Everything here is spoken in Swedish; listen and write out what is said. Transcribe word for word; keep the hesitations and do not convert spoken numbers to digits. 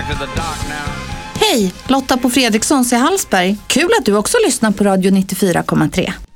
Hej, Lotta på Fredrikssons i Hallsberg. Kul att du också lyssnar på Radio nittiofyra komma tre.